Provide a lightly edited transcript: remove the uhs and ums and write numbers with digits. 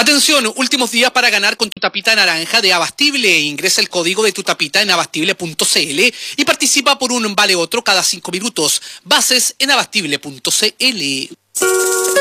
Atención, últimos días para ganar con tu tapita naranja de Abastible. Ingresa el código de tu tapita en abastible.cl y participa por un vale otro cada 5 minutos. Bases en abastible.cl.